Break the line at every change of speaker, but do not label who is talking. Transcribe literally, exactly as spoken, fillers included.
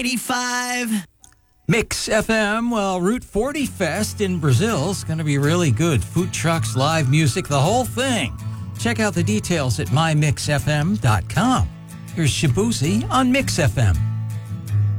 eighty-five.
Mix F M, well, Route forty Fest in Brazil is going to be really good. Food trucks, live music, the whole thing. Check out the details at my mix f m dot com. Here's Shabuzi on Mix F M.